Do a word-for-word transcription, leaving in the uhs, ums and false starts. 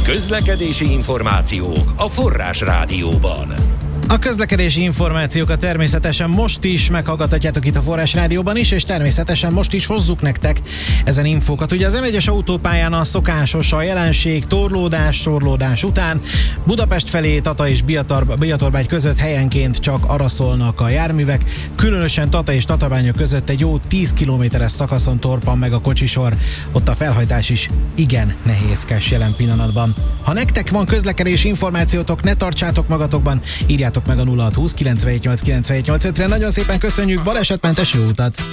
Közlekedési információk a Forrás Rádióban. A közlekedési információkat természetesen most is meghallgathatjátok itt a Forrás Rádióban is, és természetesen most is hozzuk nektek ezen infókat. Ugye az em egyes autópályán a szokásos a jelenség, torlódás, sorlódás után Budapest felé Tata és Biator, Biatorbágy között helyenként csak araszolnak a járművek, különösen Tata és Tatabánya között egy jó tíz kilométeres szakaszon torpan meg a kocsisor, ott a felhajtás is igen nehézkes jelen pillanatban. Ha nektek van közlekedési információtok, ne tartsátok magatokban, írjátok meg a nulla hat húsz kilencvenhét nyolc kilencvenhét nyolcvanötre. Nagyon szépen köszönjük, balesetmentes jó utat!